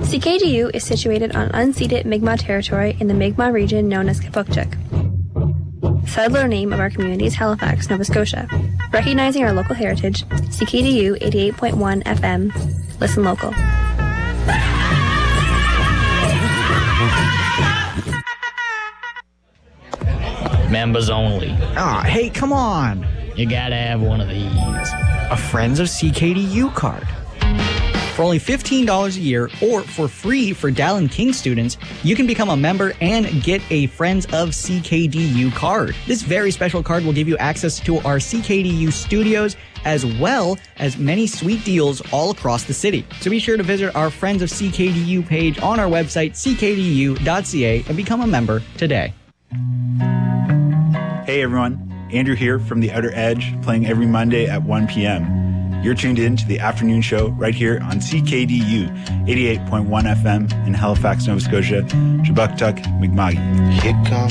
CKDU is situated on unceded Mi'kmaq territory in the Mi'kmaq region known as Kapukchuk. Settler name of our community is Halifax, Nova Scotia. Recognizing our local heritage, CKDU 88.1 FM. Listen local. Members only. Ah, hey, come on. You gotta have one of these. A Friends of CKDU card. For only $15 a year, or for free for Dallin King students, you can become a member and get a Friends of CKDU card. This very special card will give you access to our CKDU studios, as well as many sweet deals all across the city. So be sure to visit our Friends of CKDU page on our website, ckdu.ca, and become a member today. Hey everyone, Andrew here from The Outer Edge, playing every Monday at 1 p.m. You're tuned in to the afternoon show right here on CKDU 88.1 FM in Halifax, Nova Scotia, Kjipuktuk, Mi'kma'ki.